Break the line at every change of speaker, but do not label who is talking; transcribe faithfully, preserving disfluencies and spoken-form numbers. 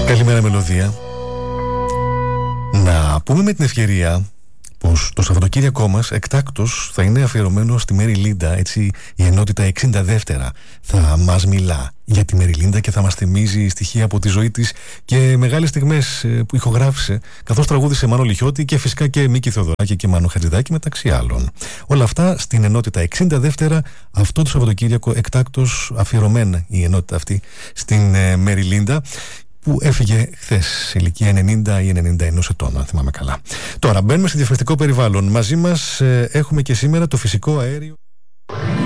Καλημέρα Μελωδία. Να πούμε με την ευκαιρία πως το Σαββατοκύριακό μας εκτάκτως θα είναι αφιερωμένο στη Μέρι Λίντα. Έτσι η ενότητα εξήντα δύο θα μας μιλά για τη Μέρι Λίντα και θα μας θυμίζει στοιχεία από τη ζωή της και μεγάλες στιγμές που ηχογράφησε, καθώς τραγούδισε Μάνο Λιχιώτη και φυσικά και Μίκη Θεοδωράκη και Μάνο Χατζηδάκη μεταξύ άλλων. Όλα αυτά στην ενότητα εξήντα δύο, αυτό το Σαββατοκύριακο εκτάκτως αφιερωμένα η ενότητα αυτή στην ε, Μέρι Λίντα, που έφυγε χθες σε ηλικία ενενήντα ή ενενήντα ένα ετών, αν θυμάμαι καλά. Τώρα μπαίνουμε σε διαφορετικό περιβάλλον. Μαζί μας ε, έχουμε και σήμερα το φυσικό αέριο